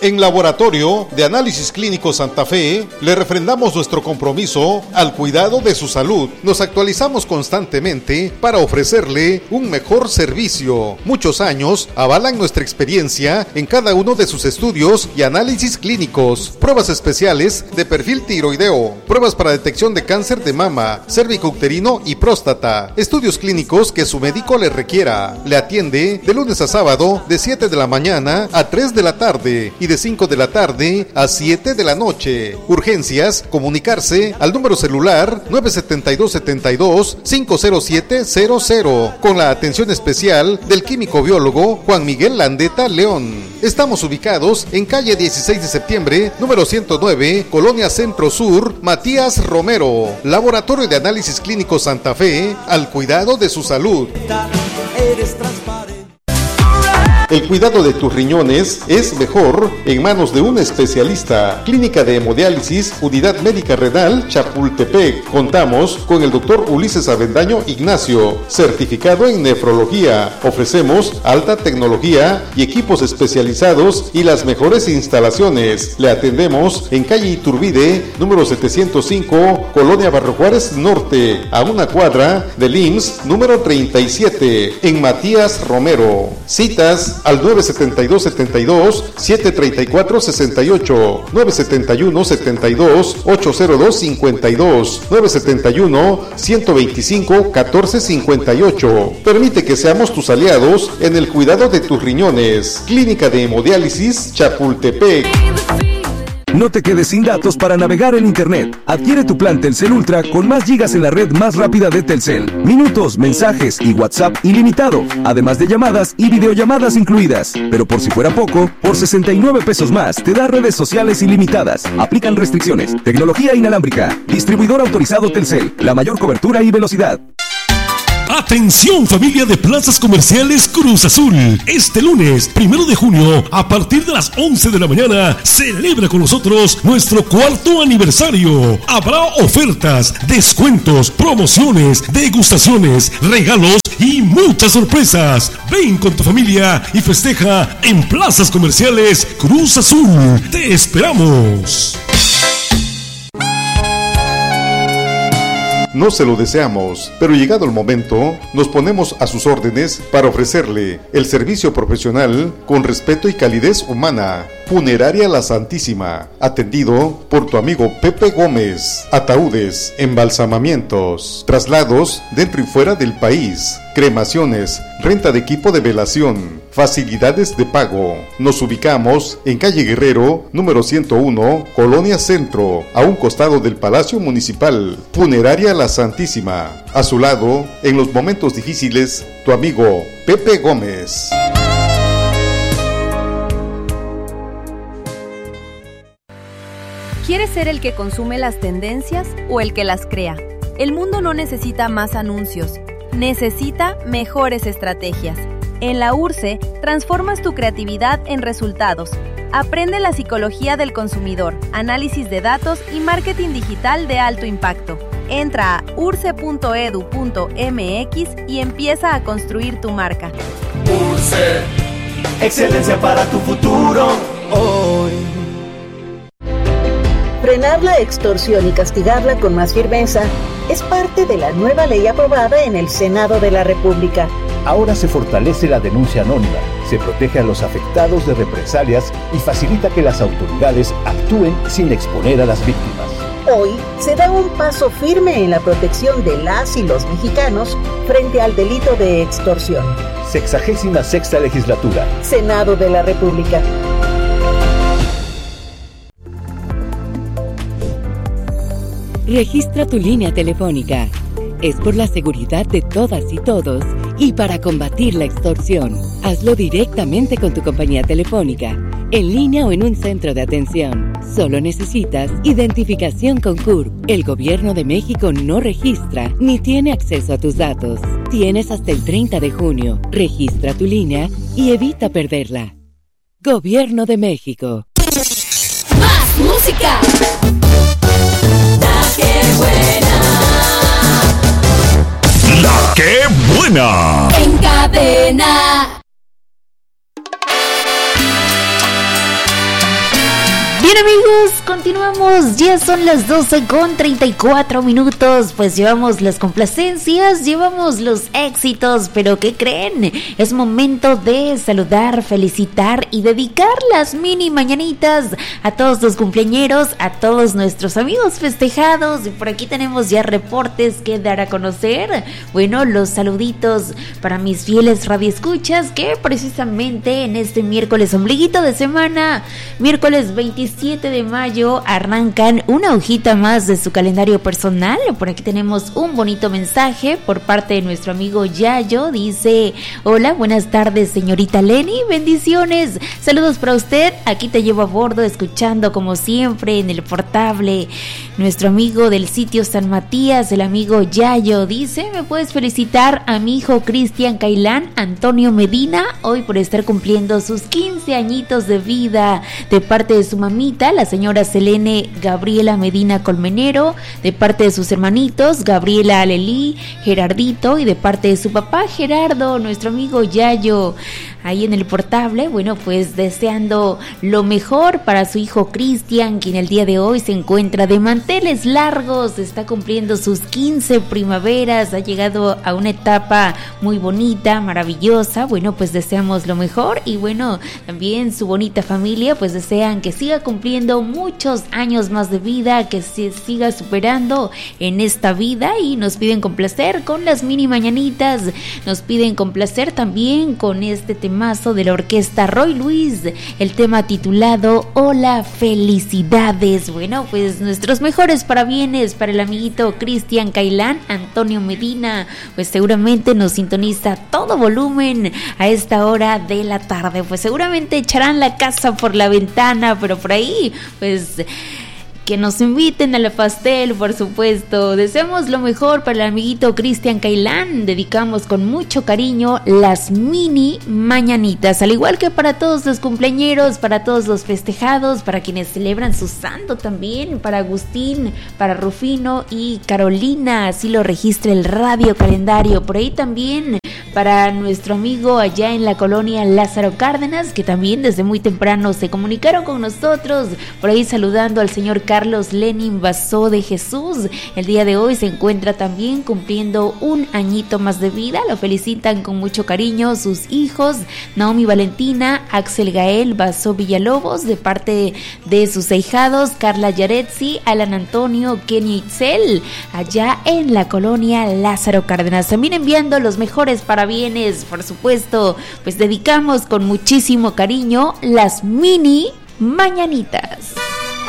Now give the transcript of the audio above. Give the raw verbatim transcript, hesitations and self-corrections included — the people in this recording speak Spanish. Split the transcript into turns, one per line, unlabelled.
En Laboratorio de Análisis Clínico Santa Fe, le refrendamos nuestro compromiso al cuidado de su salud. Nos actualizamos constantemente para ofrecerle un mejor servicio. Muchos años avalan nuestra experiencia en cada uno de sus estudios y análisis clínicos. Pruebas especiales de perfil tiroideo, pruebas para detección de cáncer de mama, cérvico-uterino y próstata. Estudios clínicos que su médico le requiera. Le atiende de lunes a sábado de siete de la mañana a tres de la tarde y de cinco de la tarde a siete de la noche. Urgencias, comunicarse al número celular nueve siete dos siete dos cinco cero siete cero cero con la atención especial del químico biólogo Juan Miguel Landeta León. Estamos ubicados en calle dieciséis de septiembre, número ciento nueve, Colonia Centro Sur, Matías Romero. Laboratorio de Análisis Clínico Santa Fe, al cuidado de su salud.
Eres transparente.
El cuidado de tus riñones es mejor en manos de un especialista. Clínica de Hemodiálisis, Unidad Médica Renal, Chapultepec. Contamos con el doctor Ulises Avendaño Ignacio, certificado en nefrología. Ofrecemos alta tecnología y equipos especializados y las mejores instalaciones. Le atendemos en calle Iturbide, número setecientos cinco, Colonia Barrio Juárez Norte, a una cuadra del I M S S número treinta y siete, en Matías Romero. Citas al nueve siete dos siete dos siete tres cuatro seis ocho, nueve siete uno siete dos ocho cero dos cinco dos, nueve siete uno uno dos cinco uno cuatro cinco ocho. Permite que seamos tus aliados en el cuidado de tus riñones. Clínica de Hemodiálisis, Chapultepec.
No te quedes sin datos para navegar en Internet. Adquiere tu plan Telcel Ultra con más gigas en la red más rápida de Telcel. Minutos, mensajes y WhatsApp ilimitado. Además de llamadas y videollamadas incluidas. Pero por si fuera poco, por sesenta y nueve pesos más te da redes sociales ilimitadas. Aplican restricciones. Tecnología inalámbrica. Distribuidor autorizado Telcel. La mayor cobertura y velocidad.
Atención familia de Plazas Comerciales Cruz Azul. Este lunes, primero de junio, a partir de las once de la mañana, celebra con nosotros nuestro cuarto aniversario. Habrá ofertas, descuentos, promociones, degustaciones, regalos y muchas sorpresas. Ven con tu familia y festeja en Plazas Comerciales Cruz Azul. Te esperamos.
No se lo deseamos, pero llegado el momento, nos ponemos a sus órdenes para ofrecerle el servicio profesional con respeto y calidez humana. Funeraria La Santísima, atendido por tu amigo Pepe Gómez. Ataúdes, embalsamamientos, traslados dentro y fuera del país, cremaciones, renta de equipo de velación, facilidades de pago. Nos ubicamos en calle Guerrero, número ciento uno, Colonia Centro, a un costado del Palacio Municipal. Funeraria La Santísima, a su lado, en los momentos difíciles, tu amigo Pepe Gómez.
¿Quieres ser el que consume las tendencias o el que las crea? El mundo no necesita más anuncios, necesita mejores estrategias. En la U R S E, transformas tu creatividad en resultados. Aprende la psicología del consumidor, análisis de datos y marketing digital de alto impacto. Entra a urce punto edu punto mx y empieza a construir tu marca.
U R S E, excelencia para tu futuro hoy.
Frenar la extorsión y castigarla con más firmeza es parte de la nueva ley aprobada en el Senado de la República.
Ahora se fortalece la denuncia anónima, se protege a los afectados de represalias y facilita que las autoridades actúen sin exponer a las víctimas.
Hoy se da un paso firme en la protección de las y los mexicanos frente al delito de extorsión.
Sexagésima sexta legislatura.
Senado de la República.
Registra tu línea telefónica. Es por la seguridad de todas y todos y para combatir la extorsión. Hazlo directamente con tu compañía telefónica, en línea o en un centro de atención. Solo necesitas identificación con C U R P. El Gobierno de México no registra ni tiene acceso a tus datos. Tienes hasta el treinta de junio. Registra tu línea y evita perderla. Gobierno de México.
¡Más música!
¡La que buena!
En cadena.
Bien, amigos, continuamos. Ya son las doce con treinta y cuatro minutos. Pues llevamos las complacencias, llevamos los éxitos, pero ¿qué creen? Es momento de saludar, felicitar y dedicar las mini mañanitas a todos los cumpleañeros, a todos nuestros amigos festejados. Y por aquí tenemos ya reportes que dar a conocer. Bueno, los saluditos para mis fieles radioescuchas que precisamente en este miércoles ombliguito de semana, miércoles veintisiete de mayo, arrancan una hojita más de su calendario personal. Por aquí tenemos un bonito mensaje por parte de nuestro amigo Yayo. Dice: hola, buenas tardes, señorita Lenny, bendiciones, saludos para usted, aquí te llevo a bordo escuchando como siempre en el portable. Nuestro amigo del sitio San Matías, el amigo Yayo, dice: me puedes felicitar a mi hijo Cristian Cailán Antonio Medina hoy por estar cumpliendo sus quince añitos de vida, de parte de su mamita, la señora Selene Gabriela Medina Colmenero, de parte de sus hermanitos Gabriela Alelí, Gerardito, y de parte de su papá Gerardo, nuestro amigo Yayo, ahí en el portable. Bueno, pues deseando lo mejor para su hijo Cristian, quien el día de hoy se encuentra de manteles largos, está cumpliendo sus quince primaveras, ha llegado a una etapa muy bonita, maravillosa. Bueno, pues deseamos lo mejor, y bueno, también su bonita familia pues desean que siga cumpliendo muchos años más de vida, que se siga superando en esta vida, y nos piden complacer con las mini mañanitas, nos piden complacer también con este temazo de la orquesta Roy Luis, el tema titulado Hola, felicidades. Bueno, pues nuestros mejores parabienes para el amiguito Cristian Cailán Antonio Medina, pues seguramente nos sintoniza a todo volumen a esta hora de la tarde, pues seguramente echarán la casa por la ventana, pero por ahí pues que nos inviten a la pastel, por supuesto. Deseamos lo mejor para el amiguito Cristian Cailán, dedicamos con mucho cariño las mini mañanitas, al igual que para todos los cumpleañeros, para todos los festejados, para quienes celebran su santo también, para Agustín, para Rufino y Carolina, así lo registra el radio calendario. Por ahí también para nuestro amigo allá en la colonia Lázaro Cárdenas, que también desde muy temprano se comunicaron con nosotros, por ahí saludando al señor Carlos Lenin Basó de Jesús. El día de hoy se encuentra también cumpliendo un añito más de vida, lo felicitan con mucho cariño sus hijos Naomi Valentina, Axel Gael Basó Villalobos, de parte de sus ahijados Carla Yaretsi, Alan Antonio, Kenny Itzel, allá en la colonia Lázaro Cárdenas. También enviando los mejores parabienes, por supuesto, pues dedicamos con muchísimo cariño las mini mañanitas.